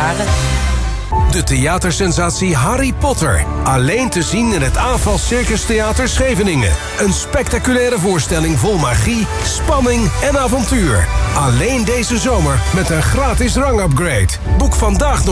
ervaren. De theatersensatie Harry Potter. Alleen te zien in het AFAL Circus Theater Scheveningen. Een spectaculaire voorstelling vol magie, spanning en avontuur. Alleen deze zomer met een gratis rangupgrade. Boek vandaag nog